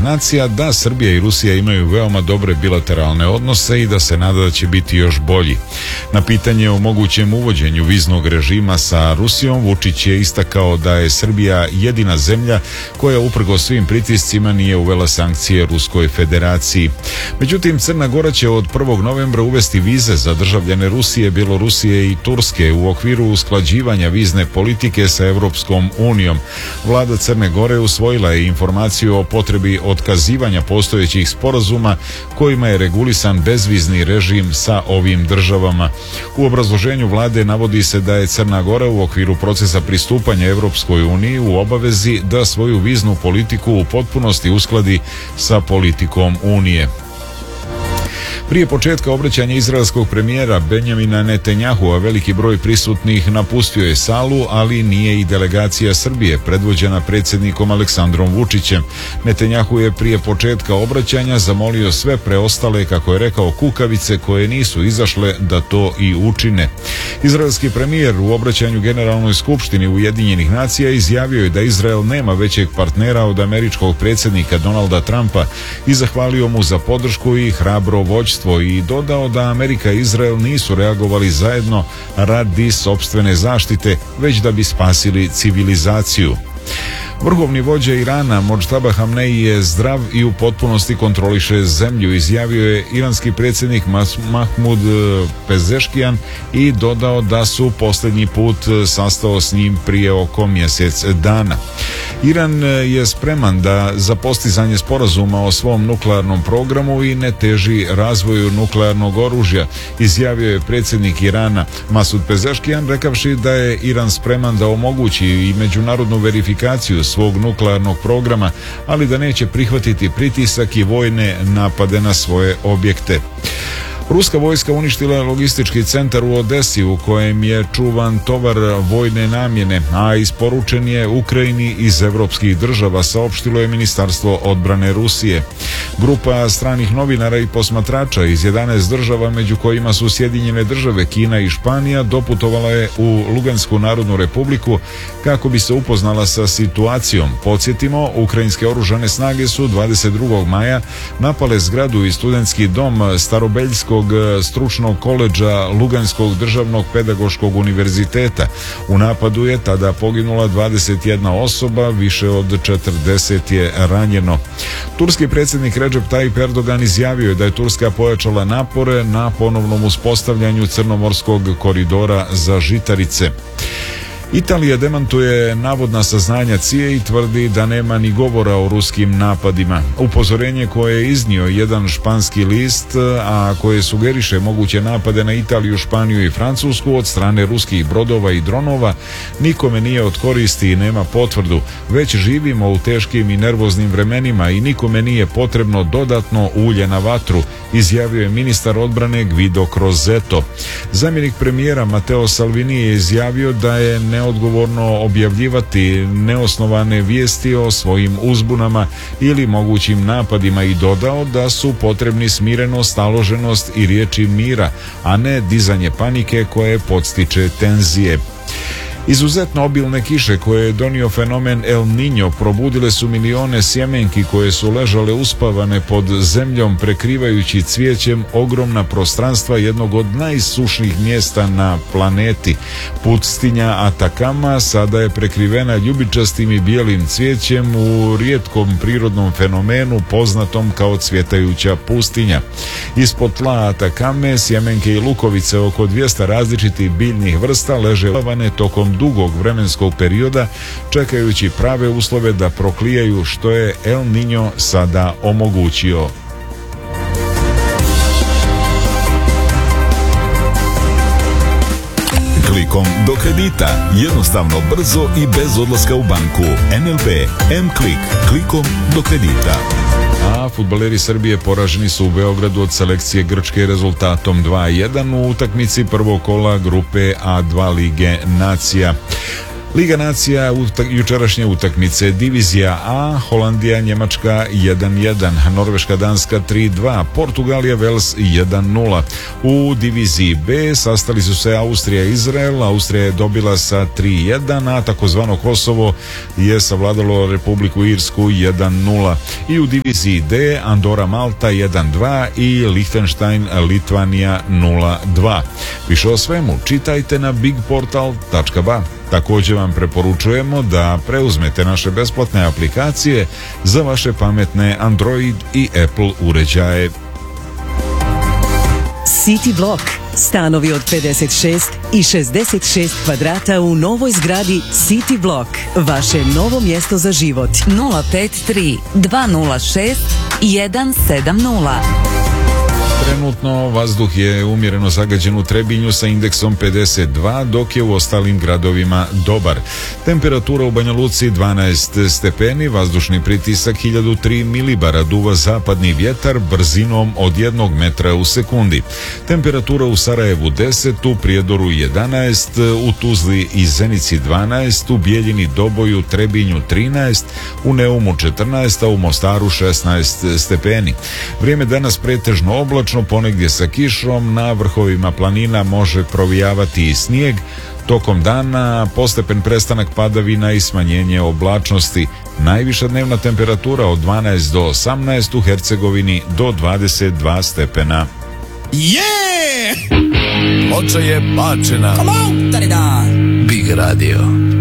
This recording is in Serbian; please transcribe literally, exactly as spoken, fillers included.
Ujedinjenih nacija da Srbija i Rusija imaju veoma dobre bilateralne odnose i da se nada da će biti još bolji. Na pitanje o mogućem uvođenju viznog režima sa Rusijom, Vučić je istakao da je Srbija jedina zemlja koja uprkos svim pritiscima nije uvela sankcije Ruskoj federaciji. Međutim, Crna Gora će od prvog novembra uvesti vize za državljane Rusije, Bjelorusije i Turske u okviru usklađivanja vizne politike sa Evropskom unijom. Vlada Crne Gore usvojila je informaciju o potrebi otkazivanja postojećih sporazuma kojima je regulisan bezvizni režim sa ovim državama. U obrazloženju vlade navodi se da je Crna Gora u okviru procesa pristupanja Evropskoj uniji u obavezi da svoju viznu politiku u potpunosti uskladi sa politikom Unije. Prije početka obraćanja izraelskog premijera Benjamina Netanjahua veliki broj prisutnih napustio je salu, ali nije i delegacija Srbije predvođena predsjednikom Aleksandrom Vučićem. Netanjahu je prije početka obraćanja zamolio sve preostale, kako je rekao, kukavice koje nisu izašle da to i učine. Izraelski premijer u obraćanju Generalnoj skupštini Ujedinjenih nacija izjavio je da Izrael nema većeg partnera od američkog predsjednika Donalda Trumpa i zahvalio mu za podršku i hrabro vođstvo i dodao da Amerika i Izrael nisu reagovali zajedno radi sopstvene zaštite, već da bi spasili civilizaciju. Vrhovni vođa Irana Modžtaba Hamneji je zdrav i u potpunosti kontroliše zemlju, izjavio je iranski predsjednik Mahmud Pezeškijan i dodao da su posljednji put sastao s njim prije oko mjesec dana. Iran je spreman da za postizanje sporazuma o svom nuklearnom programu i ne teži razvoju nuklearnog oružja, izjavio je predsjednik Irana Masud Pezeškijan, rekavši da je Iran spreman da omogući i međunarodnu verifikaciju svog nuklearnog programa, ali da neće prihvatiti pritisak i vojne napade na svoje objekte. Ruska vojska uništila je logistički centar u Odesi u kojem je čuvan tovar vojne namjene, a isporučen je Ukrajini iz evropskih država, saopštilo je Ministarstvo odbrane Rusije. Grupa stranih novinara i posmatrača iz jedanaest država, među kojima su Sjedinjene države, Kina i Španija, doputovala je u Lugansku narodnu republiku kako bi se upoznala sa situacijom. Podsjetimo, ukrajinske oružane snage su dvadeset drugog maja napale zgradu i studentski dom Starobeljskog stručnog koledža Luganskog državnog pedagoškog univerziteta. U napadu je tada poginula dvadeset jedna osoba, više od četrdeset je ranjeno. Turski predsjednik Recep Tayyip Erdogan izjavio je da je Turska pojačala napore na ponovnom uspostavljanju crnomorskog koridora za žitarice. Italija demantuje navodna saznanja C I A i tvrdi da nema ni govora o ruskim napadima. Upozorenje koje je iznio jedan španski list, a koje sugeriše moguće napade na Italiju, Španiju i Francusku od strane ruskih brodova i dronova, nikome nije od koristi i nema potvrdu. Već živimo u teškim i nervoznim vremenima i nikome nije potrebno dodatno ulje na vatru, izjavio je ministar odbrane Guido Crosetto. Zamjenik premijera Matteo Salvini je izjavio da je ne neodgovorno objavljivati neosnovane vijesti o svojim uzbunama ili mogućim napadima i dodao da su potrebni smirenost, staloženost i riječi mira, a ne dizanje panike koje podstiče tenzije. Izuzetno obilne kiše koje je donio fenomen El Niño probudile su milione sjemenki koje su ležale uspavane pod zemljom, prekrivajući cvijećem ogromna prostranstva jednog od najsušnijih mjesta na planeti. Pustinja Atakama sada je prekrivena ljubičastim i bijelim cvijećem u rijetkom prirodnom fenomenu poznatom kao cvjetajuća pustinja. Ispod tla Atakame sjemenke i lukovice oko dvjesto različitih biljnih vrsta leže uspavane tokom dugog vremenskog perioda, čekajući prave uslove da proklijaju, što je El Niño sada omogućio. Klikom do kredita, jednostavno, brzo i bez odlaska u banku. N L B M-Klik, klikom do kredita. A fudbaleri Srbije poraženi su u Beogradu od selekcije Grčke rezultatom dva jedan u utakmici prvog kola grupe A dva Lige nacija. Liga nacija, utak, jučerašnje utakmice. Divizija A, Holandija, Njemačka jedan jedan, Norveška, Danska tri dva, Portugalija, Vels jedan nula. U diviziji B sastali su se Austrija i Izrael. Austrija je dobila sa tri jedan, a takozvano Kosovo je savladalo Republiku Irsku jedan nula. I u diviziji D Andora, Malta jedan dva i Lichtenstein, Litvanija nula dva. Više o svemu čitajte na bigportal tačka ba. Također vam preporučujemo da preuzmete naše besplatne aplikacije za vaše pametne Android i Apple uređaje. City Block. Stanovi od pedeset šest i šezdeset šest kvadrata u novoj zgradi City Block. Vaše novo mjesto za život. nula pet tri dva nula šest jedan sedam nula. Trenutno vazduh je umjereno zagađen u Trebinju sa indeksom pedeset dva, dok je u ostalim gradovima dobar. Temperatura u Banja Luci dvanaest stepeni, vazdušni pritisak hiljadu tri milibara, duva zapadni vjetar brzinom od jednog metra u sekundi. Temperatura u Sarajevu deset, u Prijedoru jedanaest, u Tuzli i Zenici dvanaest, u Bijeljini, Doboju, Trebinju trinaest, u Neumu četrnaest, a u Mostaru šesnaest stepeni. Vrijeme danas pretežno oblačno, ponegdje sa kišom, na vrhovima planina može provijavati i snijeg. Tokom dana postepen prestanak padavina i smanjenje oblačnosti. Najviša dnevna temperatura od dvanaest do osamnaest, u Hercegovini do dvadeset dva stepena. Yeah! Ploča je bačena. Come on, da-da-da. Big Radio.